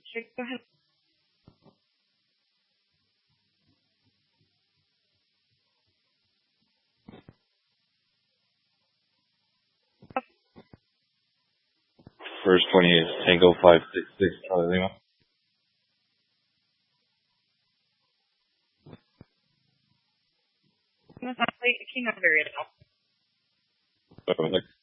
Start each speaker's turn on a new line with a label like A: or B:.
A: Sure, go ahead.
B: First 28, Tango 566, Charlie Lima.
A: King under it.
B: Perfect.